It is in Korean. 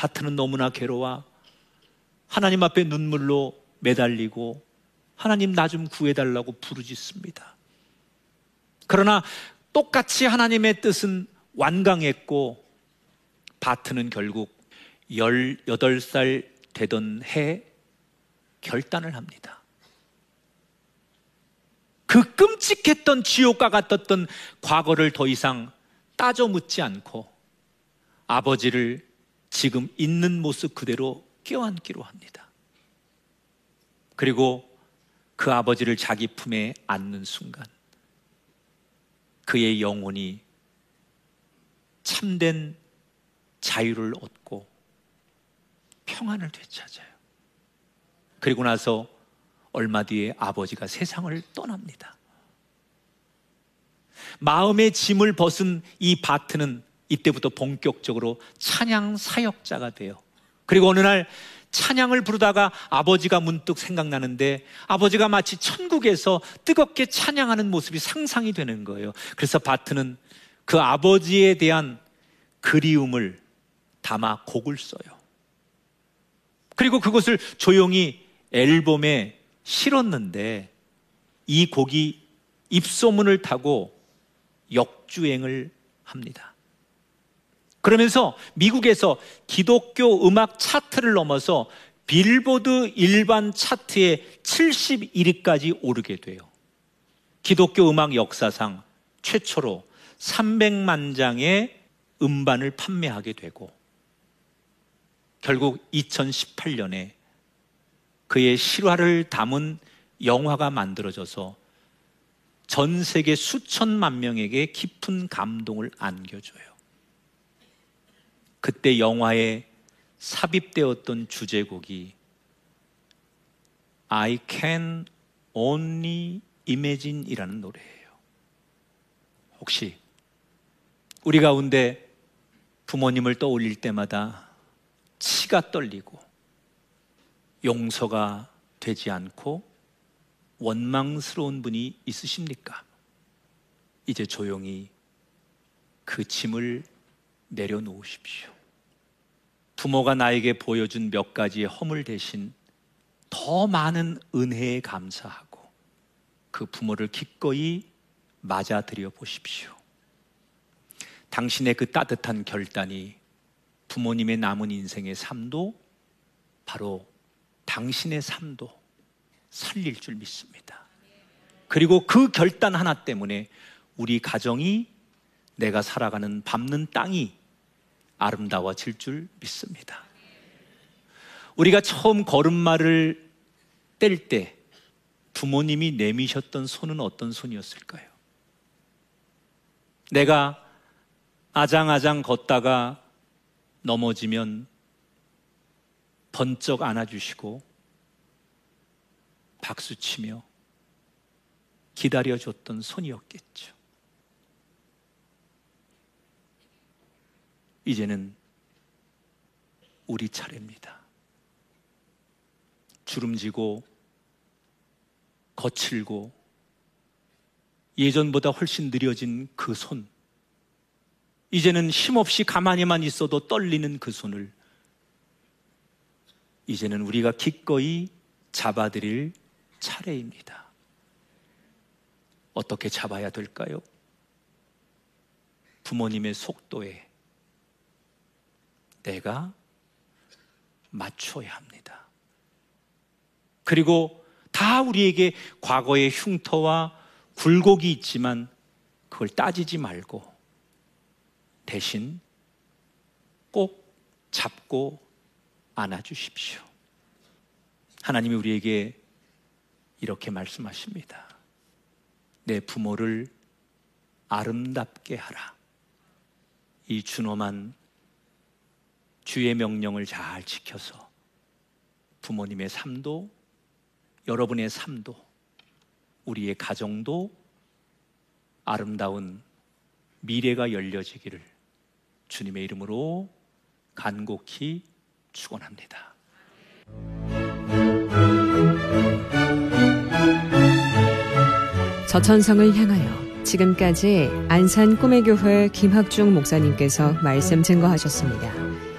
바트는 너무나 괴로워 하나님 앞에 눈물로 매달리고 하나님 나 좀 구해달라고 부르짖습니다. 그러나 똑같이 하나님의 뜻은 완강했고 바트는 결국 18살 되던 해 결단을 합니다. 그 끔찍했던 지옥과 같았던 과거를 더 이상 따져 묻지 않고 아버지를 지금 있는 모습 그대로 껴안기로 합니다. 그리고 그 아버지를 자기 품에 안는 순간 그의 영혼이 참된 자유를 얻고 평안을 되찾아요. 그리고 나서 얼마 뒤에 아버지가 세상을 떠납니다. 마음의 짐을 벗은 이 바트는 이때부터 본격적으로 찬양 사역자가 돼요. 그리고 어느 날 찬양을 부르다가 아버지가 문득 생각나는데 아버지가 마치 천국에서 뜨겁게 찬양하는 모습이 상상이 되는 거예요. 그래서 바트는 그 아버지에 대한 그리움을 담아 곡을 써요. 그리고 그것을 조용히 앨범에 실었는데 이 곡이 입소문을 타고 역주행을 합니다. 그러면서 미국에서 기독교 음악 차트를 넘어서 빌보드 일반 차트에 71위까지 오르게 돼요. 기독교 음악 역사상 최초로 300만 장의 음반을 판매하게 되고 결국 2018년에 그의 실화를 담은 영화가 만들어져서 전 세계 수천만 명에게 깊은 감동을 안겨줘요. 그때 영화에 삽입되었던 주제곡이 I Can Only Imagine 이라는 노래예요. 혹시 우리 가운데 부모님을 떠올릴 때마다 치가 떨리고 용서가 되지 않고 원망스러운 분이 있으십니까? 이제 조용히 그 짐을 내려놓으십시오. 부모가 나에게 보여준 몇 가지의 허물 대신 더 많은 은혜에 감사하고 그 부모를 기꺼이 맞아들여 보십시오. 당신의 그 따뜻한 결단이 부모님의 남은 인생의 삶도 바로 당신의 삶도 살릴 줄 믿습니다. 그리고 그 결단 하나 때문에 우리 가정이 내가 살아가는 밟는 땅이 아름다워질 줄 믿습니다. 우리가 처음 걸음마를 뗄 때 부모님이 내미셨던 손은 어떤 손이었을까요? 내가 아장아장 걷다가 넘어지면 번쩍 안아주시고 박수치며 기다려줬던 손이었겠죠. 이제는 우리 차례입니다. 주름지고 거칠고 예전보다 훨씬 느려진 그 손, 이제는 힘없이 가만히만 있어도 떨리는 그 손을 이제는 우리가 기꺼이 잡아드릴 차례입니다. 어떻게 잡아야 될까요? 부모님의 속도에 내가 맞춰야 합니다. 그리고 다 우리에게 과거의 흉터와 굴곡이 있지만 그걸 따지지 말고 대신 꼭 잡고 안아주십시오. 하나님이 우리에게 이렇게 말씀하십니다. 내 부모를 아름답게 하라. 이 준엄한 주의 명령을 잘 지켜서 부모님의 삶도, 여러분의 삶도, 우리의 가정도 아름다운 미래가 열려지기를 주님의 이름으로 간곡히 축원합니다. 저천성을 향하여 지금까지 안산 꿈의 교회 김학중 목사님께서 말씀 증거하셨습니다.